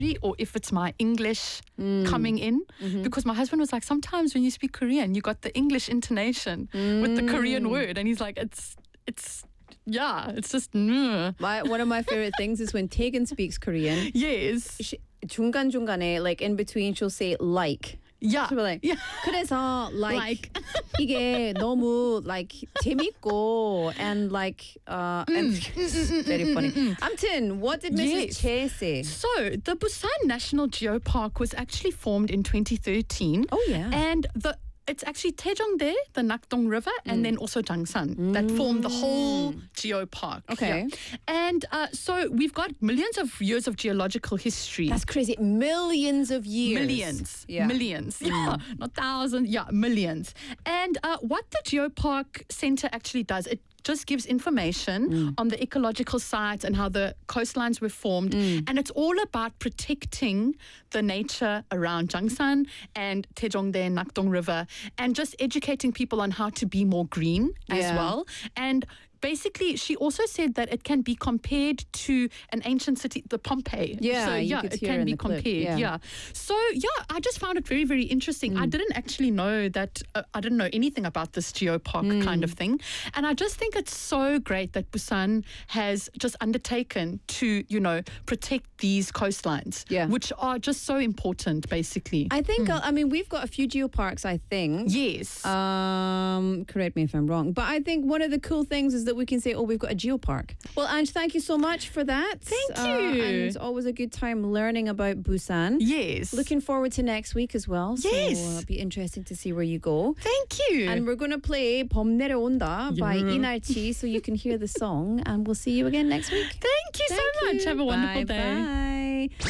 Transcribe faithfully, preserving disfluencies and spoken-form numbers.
or if it's my English Mm. coming in. Mm-hmm. Because my husband was like, sometimes when you speak Korean, you got the English intonation with the Korean Mm. word. And he's like, it's, it's, yeah, it's just, mm. My, one of my favorite things is when Tegan speaks Korean. Yes. She, 중간중간에, like in between, she'll say like. Yeah. She'll be like, Yeah. 그래서 like, Like. 이게 너무 like 재밌고 and like uh and it's very funny. 아무튼, what did Missus Yes. Che say? So, the Busan National Geopark was actually formed in twenty thirteen. Oh, yeah. And the it's actually Taejongdae, the Nakdong River, and then also Jangsan that form the whole geopark. Okay. Yeah. And uh, so we've got millions of years of geological history. That's crazy. Millions of years. Millions, Yeah. millions, yeah, not thousands, yeah, millions. And uh, what the Geopark Center actually does, it just gives information on the ecological sites and how the coastlines were formed. And it's all about protecting the nature around Jangsan and Taejongdae and Nakdong River and just educating people on how to be more green as Yeah. well. And basically, she also said that it can be compared to an ancient city, the Pompeii. Yeah, so, you yeah, could it hear can in be the clip, compared. yeah. Yeah. So, yeah, I just found it very, very interesting. I didn't actually know that, uh, I didn't know anything about this geopark kind of thing. And I just think it's so great that Busan has just undertaken to, you know, protect these coastlines, Yeah. which are just so important, basically. I think, uh, I mean, we've got a few geoparks, I think. yes. Um, correct me if I'm wrong, but I think one of the cool things is that we can say, "Oh, we've got a geopark." Well, Ange, thank you so much for that. Thank Uh, you. and it's always a good time learning about Busan. yes. Looking forward to next week as well. Yes. So uh, it'll be interesting to see where you go. Thank you. And we're going to play 범 내려온다 by Yeah. Inarchi so you can hear the song. And we'll see you again next week. Thank you so Thank much. you. Have a wonderful Bye, day. Bye.